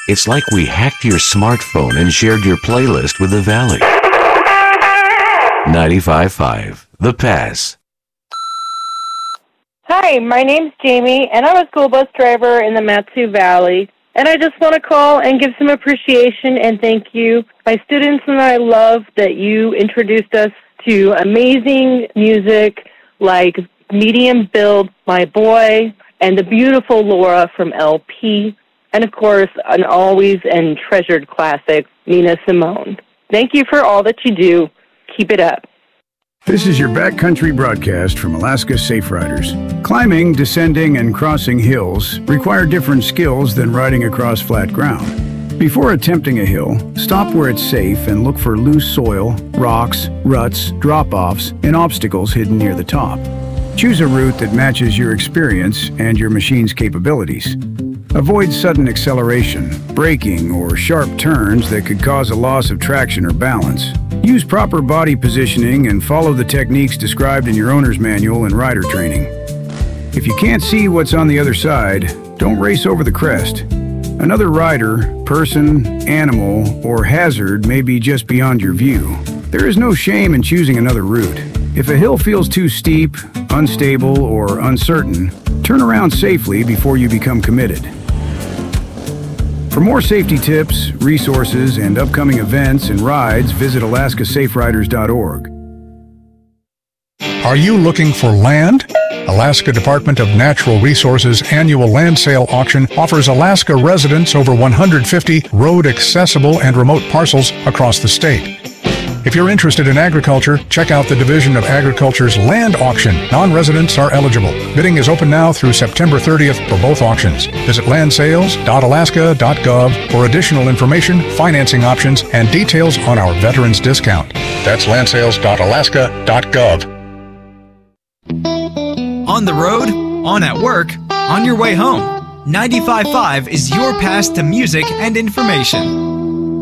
It's like we hacked your smartphone and shared your playlist with the Valley. 95.5, The Pass. Hi, my name's Jamie, and I'm a school bus driver in the Mat-Su Valley. And I just want to call and give some appreciation and thank you. My students and I love that you introduced us to amazing music like Medium Build, My Boy, and the beautiful Laura from LP. And, of course, an always and treasured classic, Nina Simone. Thank you for all that you do. Keep it up. This is your backcountry broadcast from Alaska Safe Riders. Climbing, descending, and crossing hills require different skills than riding across flat ground. Before attempting a hill, stop where it's safe and look for loose soil, rocks, ruts, drop-offs, and obstacles hidden near the top. Choose a route that matches your experience and your machine's capabilities. Avoid sudden acceleration, braking, or sharp turns that could cause a loss of traction or balance. Use proper body positioning and follow the techniques described in your owner's manual and rider training. If you can't see what's on the other side, don't race over the crest. Another rider, person, animal, or hazard may be just beyond your view. There is no shame in choosing another route. If a hill feels too steep, unstable, or uncertain, turn around safely before you become committed. For more safety tips, resources, and upcoming events and rides, visit alaskasaferiders.org. Are you looking for land? Alaska Department of Natural Resources annual land sale auction offers Alaska residents over 150 road-accessible and remote parcels across the state. If you're interested in agriculture, check out the Division of Agriculture's land auction. Non-residents are eligible. Bidding is open now through September 30th for both auctions. Visit landsales.alaska.gov for additional information, financing options, and details on our veterans discount. That's landsales.alaska.gov. On the road, on at work, on your way home. 95.5 is your pass to music and information.